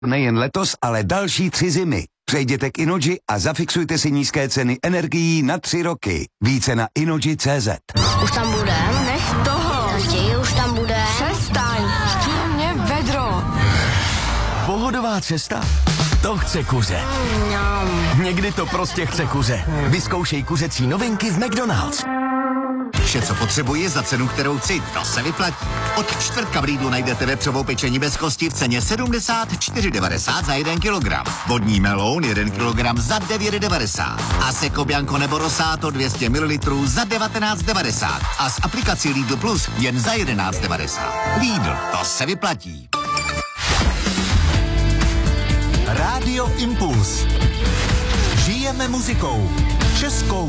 Nejen letos, ale další 3 zimy. Přejděte k Innogy a zafixujte si nízké ceny energií na 3 roky. Více na innogy.cz. Už tam bude? Nech toho. Raději už tam bude. Přestaň. Chtějí mě vedro. Pohodová cesta? To chce kuře. Někdy to prostě chce kuře. Vyzkoušej kuřecí novinky v McDonald's. Vše, co potřebuji za cenu, kterou chci, to se vyplatí. Od čtvrtka v Lidlu najdete vepřovou pečení bez kosti v ceně 74,90 za 1 kilogram. Vodní meloun 1 kilogram za 9,90. A Seco Bianco nebo Rosato 200 ml za 19,90. A s aplikací Lidl Plus jen za 11,90. Lidl, to se vyplatí. Rádio Impuls. Žijeme muzikou. Českou